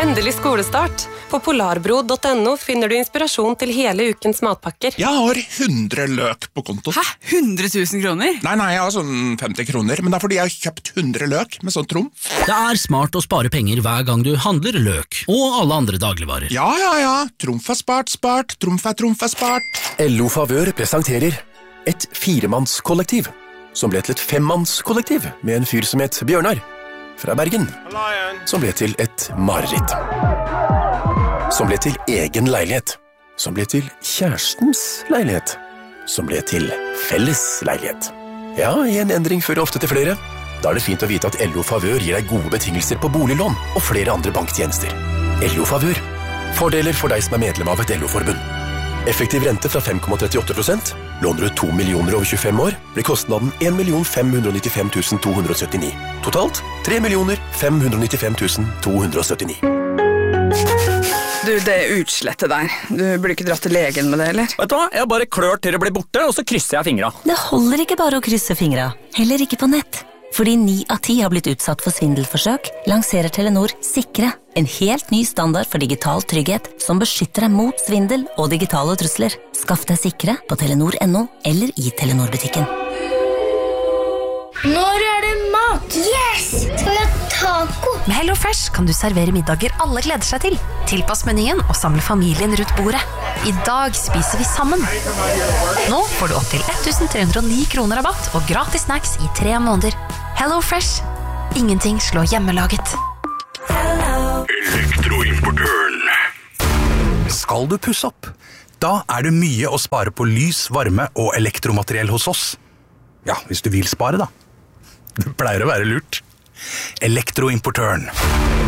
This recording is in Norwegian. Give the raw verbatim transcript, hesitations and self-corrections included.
Endelig skolestart. På polarbro punktum no finner du inspirasjon til hele ukens matpakker. Jeg har hundre løk på konto. Hæ? hundre tusen kroner? Nei, nei, jeg har sånn femti kroner, men det er fordi jeg har kjøpt hundre løk med sånn trumf. Det er smart å spare penger hver gang du handler løk, og alle andre dagligvarer. Ja, ja, ja. Trumf er spart, spart. Trumf er trumf er spart. L O Favør presenterer et firemannskollektiv, som ble til et femmannskollektiv med en fyr som het Bjørnar fra Bergen, som ble til et mareritt, som ble til egen leilighet, som ble til kjærestens leilighet, som ble til felles leilighet. Ja, en endring fører ofte til flere. Da er det fint å vite at L O Favør gir deg gode betingelser på boliglån og flere andre banktjenester. L O Favør. Fordeler for deg som er medlem av et L O-forbund. Effektiv rente fra fem komma trettiåtte prosent. Låner du to millioner over tjuefem år, blir kostnaden en million fem hundre nittifem tusen to hundre syttini. Totalt tre millioner fem hundre nittifem tusen to hundre syttini. Du, det utslettet der. Du burde ikke dratt til legen med det, eller? Vet du hva? Jeg bare klør til det blir borte, og så krysser jeg fingra. Det holder ikke bare å krysse fingra. Heller ikke på nett. Fordi ni av ti har blitt utsatt for svindelforsøk, lanserer Telenor Sikre, en helt ny standard for digital trygghet som beskytter deg mot svindel og digitale trusler. Skaff deg Sikre på telenor punktum no eller i Telenor-butikken. Når er det mat? Yes! Skal vi ha taco? Med HelloFresh kan du servere middager alle gleder seg til. Tilpass menyen og samle familien rundt bordet. I dag spiser vi sammen. Nå får du opp til ett tusen tre hundre og ni kroner rabatt og gratis snacks i tre måneder. HelloFresh. Ingenting slår hjemmelaget. Elektroimportøren. Skal du pusse opp? Da er det mye å spare på lys, varme og elektromateriell hos oss. Ja, hvis du vil spare da. Det pleier å være lurt. Elektroimportøren.